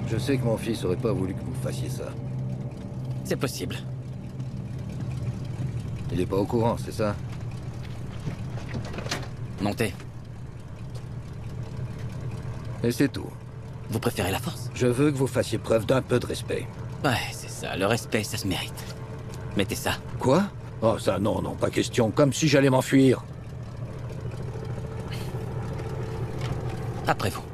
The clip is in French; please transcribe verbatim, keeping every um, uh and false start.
Je sais que mon fils aurait pas voulu que vous fassiez ça. C'est possible. Il est pas au courant, c'est ça? Montez. Et c'est tout. Vous préférez la force? Je veux que vous fassiez preuve d'un peu de respect. Ouais, c'est ça. Le respect, ça se mérite. Mettez ça. Quoi? Oh ça, non, non, pas question. Comme si j'allais m'enfuir. Après vous.